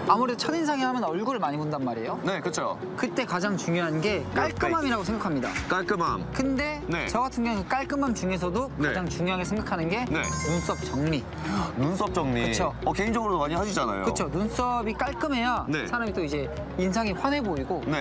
아무래도 첫인상이 하면 얼굴을 많이 본단 말이에요. 네, 그렇죠. 그때 가장 중요한 게 깔끔함이라고 생각합니다. 깔끔함. 근데 네. 저 같은 경우는 그 깔끔함 중에서도 네. 가장 중요하게 생각하는 게 네. 눈썹 정리. 눈썹 정리. 그쵸. 개인적으로도 많이 하시잖아요. 그렇죠. 눈썹이 깔끔해야 네. 사람이 또 이제 인상이 환해 보이고 네.